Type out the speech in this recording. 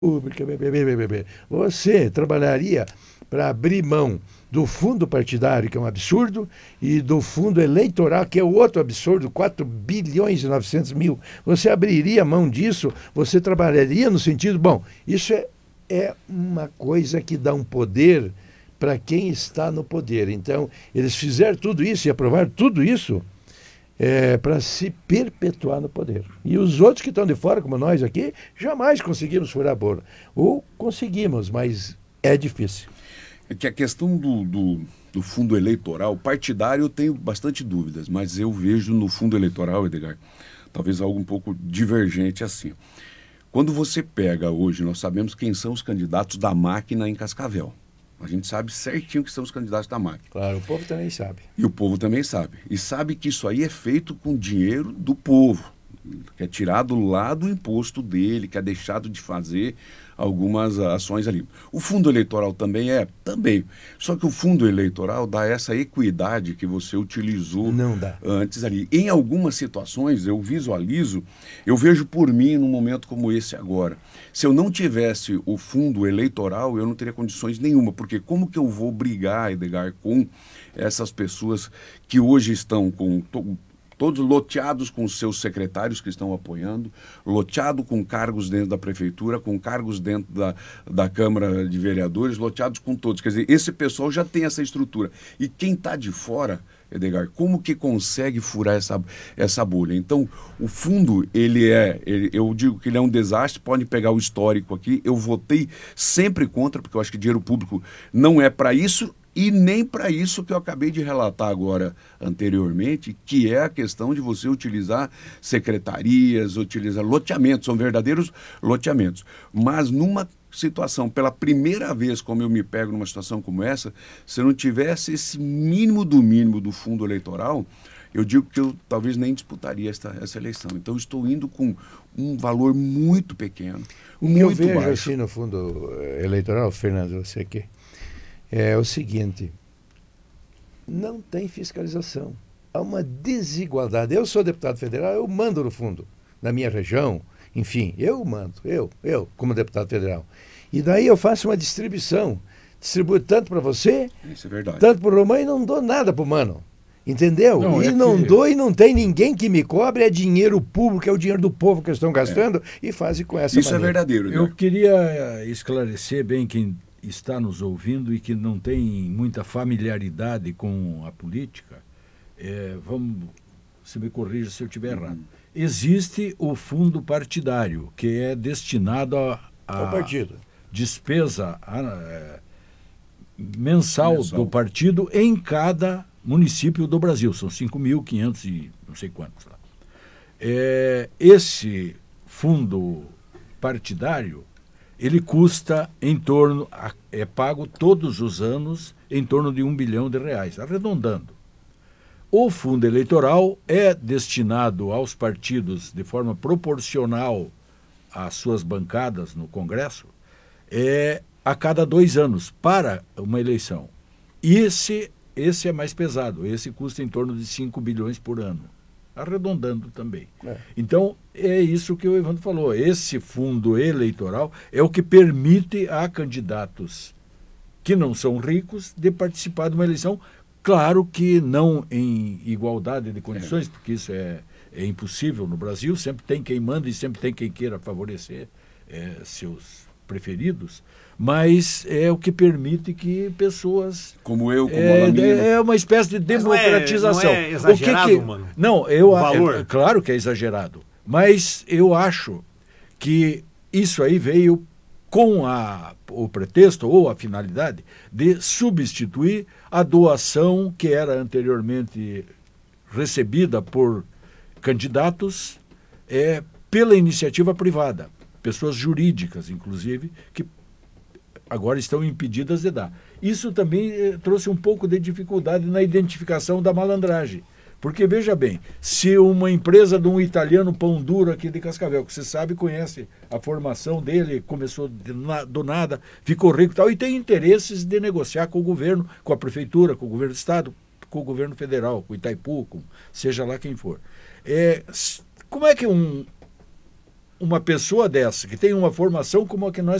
pública, você trabalharia para abrir mão do fundo partidário, que é um absurdo, e do fundo eleitoral, que é outro absurdo, 4 bilhões e 900 mil. Você abriria mão disso? Você trabalharia no sentido... Bom, isso é uma coisa que dá um poder para quem está no poder. Então, eles fizeram tudo isso e aprovaram tudo isso para se perpetuar no poder. E os outros que estão de fora, como nós aqui, jamais conseguimos furar a bolha. Ou conseguimos, mas é difícil. É que a questão do fundo eleitoral partidário eu tenho bastante dúvidas, mas eu vejo no fundo eleitoral, Edgar, talvez algo um pouco divergente assim. Quando você pega hoje, nós sabemos quem são os candidatos da máquina em Cascavel. A gente sabe certinho que são os candidatos da máquina. Claro, o povo também sabe. E o povo também sabe. E sabe que isso aí é feito com dinheiro do povo, que é tirado lá do imposto dele, que é deixado de fazer algumas ações ali. O fundo eleitoral também é? Também. Só que o fundo eleitoral dá essa equidade que você utilizou Não dá. antes ali. Em algumas situações, eu visualizo, eu vejo por mim num momento como esse agora. Se eu não tivesse o fundo eleitoral, eu não teria condições nenhuma, porque como que eu vou brigar, Edgar, com essas pessoas que hoje estão com... todos loteados com os seus secretários que estão apoiando, loteado com cargos dentro da prefeitura, com cargos dentro da Câmara de Vereadores, loteados com todos. Quer dizer, esse pessoal já tem essa estrutura. E quem está de fora, Edgar, como que consegue furar essa bolha? Então, o fundo, eu digo que ele é um desastre, pode pegar o histórico aqui, eu votei sempre contra, porque eu acho que dinheiro público não é para isso, e nem para isso que eu acabei de relatar agora anteriormente, que é a questão de você utilizar secretarias, utilizar loteamentos, são verdadeiros loteamentos. Mas numa situação, pela primeira vez, como eu me pego numa situação como essa, se eu não tivesse esse mínimo do fundo eleitoral, eu digo que eu talvez nem disputaria essa eleição. Então, estou indo com um valor muito pequeno, muito eu vejo baixo. assim no fundo eleitoral, Fernando, você que é o seguinte, não tem fiscalização. Há uma desigualdade. Eu sou deputado federal, eu mando no fundo, na minha região, enfim, eu mando, eu como deputado federal. E daí eu faço uma distribuição. Distribuo tanto para você, Isso é verdade. tanto para o Romão e não dou nada para o mano. Entendeu? Não dou e não tem ninguém que me cobre, é dinheiro público, é o dinheiro do povo que eles estão gastando e fazem com essa Isso maneira. é verdadeiro. Né? Eu queria esclarecer bem quem está nos ouvindo e que não tem muita familiaridade com a política. Você me corrija se eu estiver errado. Existe o fundo partidário, que é destinado a partido. Despesa mensal do partido em cada município do Brasil. São 5.500 e não sei quantos lá. Esse fundo partidário, ele custa em torno, é pago todos os anos em torno de R$1 bilhão, arredondando. O fundo eleitoral é destinado aos partidos de forma proporcional às suas bancadas no Congresso a cada 2 anos, para uma eleição. Esse é mais pesado, esse custa em torno de 5 bilhões por ano, arredondando também. Então, é isso que o Evandro falou, esse fundo eleitoral é o que permite a candidatos que não são ricos de participar de uma eleição, claro que não em igualdade de condições, porque isso é impossível no Brasil, sempre tem quem manda e sempre tem quem queira favorecer seus preferidos, mas é o que permite que pessoas... Como eu, como Alamino... É uma espécie de democratização. Não é exagerado, mano? Não, claro que é exagerado, mas eu acho que isso aí veio com o pretexto ou a finalidade de substituir a doação que era anteriormente recebida por candidatos pela iniciativa privada. Pessoas jurídicas, inclusive, que agora estão impedidas de dar. Isso também trouxe um pouco de dificuldade na identificação da malandragem. Porque, veja bem, se uma empresa de um italiano pão duro aqui de Cascavel, que você sabe, conhece a formação dele, começou do nada, ficou rico e tal, e tem interesses de negociar com o governo, com a prefeitura, com o governo do estado, com o governo federal, com o Itaipu, com seja lá quem for. Como é que uma pessoa dessa, que tem uma formação como a que nós